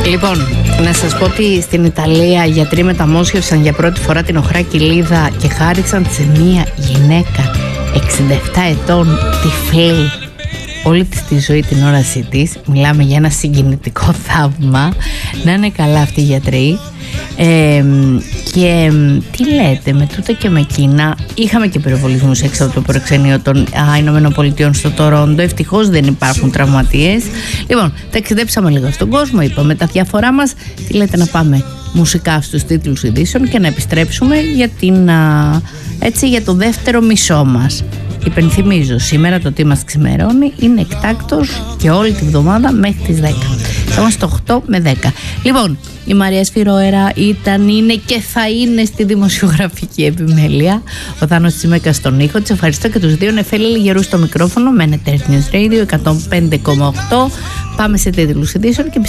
Λοιπόν, να σας πω ότι στην Ιταλία γιατροί μεταμόσχευσαν για πρώτη φορά την οχρά κοιλίδα και χάρισαν σε μία γυναίκα 67 ετών τυφλή όλη της τη ζωή την όρασή της. Μιλάμε για ένα συγκινητικό θαύμα. Να είναι καλά αυτοί οι γιατροί. Και τι λέτε, με τούτα και με εκείνα είχαμε και πυροβολισμούς έξω από το προξενείο των Ηνωμένων Πολιτειών στο Τορόντο. Ευτυχώς δεν υπάρχουν τραυματίες. Λοιπόν, ταξιδέψαμε λίγο στον κόσμο, είπαμε τα διάφορά μας. Τι λέτε να πάμε μουσικά στους τίτλους ειδήσεων και να επιστρέψουμε για το δεύτερο μισό μας. Υπενθυμίζω, σήμερα το τι μας ξημερώνει είναι εκτάκτος και όλη τη βδομάδα μέχρι τις 10. Θα είμαστε 8 με 10. Λοιπόν, η Μαρία Σφυρόερα ήταν, είναι και θα είναι στη δημοσιογραφική επιμέλεια. Ο Θάνος Τσιμέκας στον ήχο. Της ευχαριστώ και τους δύο νεφέλη γερούς στο μικρόφωνο. Μένετε Earth News Radio 105,8. Πάμε σε τίτλους ειδήσεων και